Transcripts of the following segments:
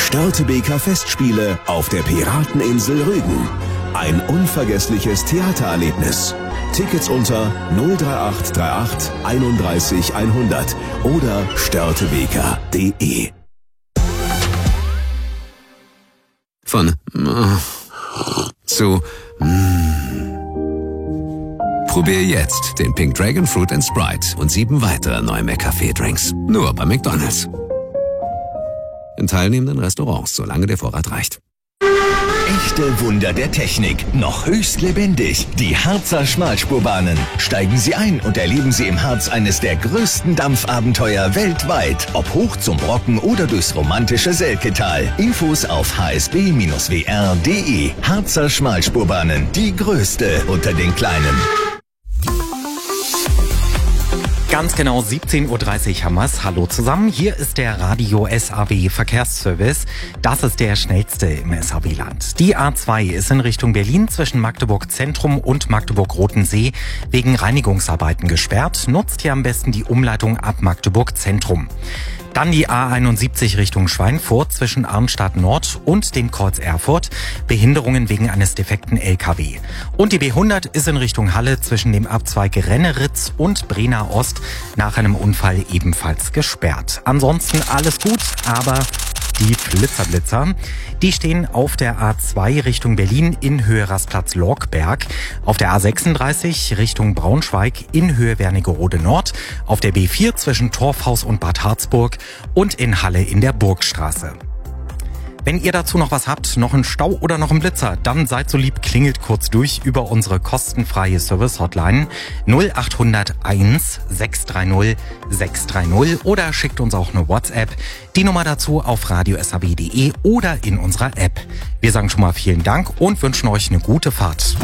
Störtebeker Festspiele auf der Pirateninsel Rügen. Ein unvergessliches Theatererlebnis. Tickets unter 03838 31 100 oder störtebeker.de. Von zu Probier jetzt den Pink Dragon Fruit & Sprite und 7 weitere neue McCafé-Drinks. Nur bei McDonald's. In teilnehmenden Restaurants, solange der Vorrat reicht. Echte Wunder der Technik, noch höchst lebendig. Die Harzer Schmalspurbahnen. Steigen Sie ein und erleben Sie im Harz eines der größten Dampfabenteuer weltweit. Ob hoch zum Brocken oder durchs romantische Selketal. Infos auf hsb-wr.de. Harzer Schmalspurbahnen, die größte unter den kleinen. Ganz genau 17.30 Uhr haben wir's. Hallo zusammen, hier ist der Radio SAW Verkehrsservice. Das ist der schnellste im SAW-Land. Die A2 ist in Richtung Berlin zwischen Magdeburg Zentrum und Magdeburg-Rotensee wegen Reinigungsarbeiten gesperrt. Nutzt hier am besten die Umleitung ab Magdeburg Zentrum. Dann die A71 Richtung Schweinfurt zwischen Arnstadt Nord und dem Kreuz Erfurt. Behinderungen wegen eines defekten LKW. Und die B100 ist in Richtung Halle zwischen dem Abzweig Renneritz und Brenner Ost nach einem Unfall ebenfalls gesperrt. Ansonsten alles gut, aber die Blitzerblitzer, die stehen auf der A2 Richtung Berlin in Höhe Rastplatz-Lorkberg, auf der A36 Richtung Braunschweig in Höhe Wernigerode Nord, auf der B4 zwischen Torfhaus und Bad Harzburg und in Halle in der Burgstraße. Wenn ihr dazu noch was habt, noch einen Stau oder noch einen Blitzer, dann seid so lieb, klingelt kurz durch über unsere kostenfreie Service-Hotline 0801 630 630 oder schickt uns auch eine WhatsApp. Die Nummer dazu auf radiosaw.de oder in unserer App. Wir sagen schon mal vielen Dank und wünschen euch eine gute Fahrt.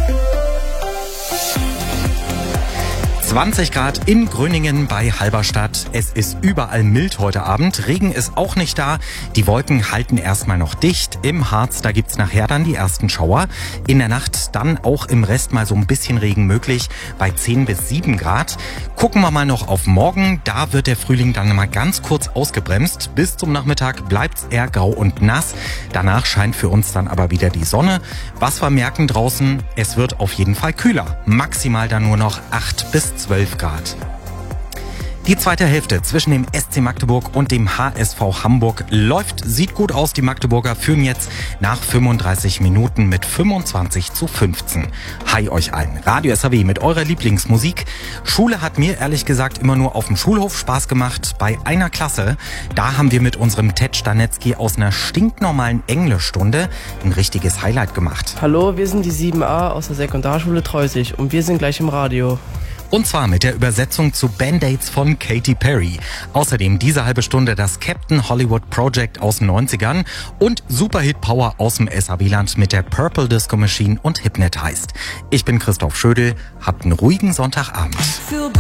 20 Grad in Gröningen bei Halberstadt. Es ist überall mild heute Abend. Regen ist auch nicht da. Die Wolken halten erstmal noch dicht. Im Harz, da gibt's nachher dann die ersten Schauer. In der Nacht dann auch im Rest mal so ein bisschen Regen möglich bei 10 bis 7 Grad. Gucken wir mal noch auf morgen. Da wird der Frühling dann mal ganz kurz ausgebremst. Bis zum Nachmittag bleibt's eher grau und nass. Danach scheint für uns dann aber wieder die Sonne. Was wir merken draußen, es wird auf jeden Fall kühler. Maximal dann nur noch 8 bis 12 Grad. Die zweite Hälfte zwischen dem SC Magdeburg und dem HSV Hamburg läuft, sieht gut aus. Die Magdeburger führen jetzt nach 35 Minuten mit 25:15. Hi euch allen. Radio SAW mit eurer Lieblingsmusik. Schule hat mir ehrlich gesagt immer nur auf dem Schulhof Spaß gemacht. Bei einer Klasse, da haben wir mit unserem Ted Stanetzky aus einer stinknormalen Englischstunde ein richtiges Highlight gemacht. Hallo, wir sind die 7a aus der Sekundarschule Treusig und wir sind gleich im Radio. Und zwar mit der Übersetzung zu Band-Aids von Katy Perry. Außerdem diese halbe Stunde das Captain Hollywood Project aus den 90ern und Superhit Power aus dem SAW-Land mit der Purple Disco Machine und Hypnotized. Ich bin Christoph Schödel, habt einen ruhigen Sonntagabend.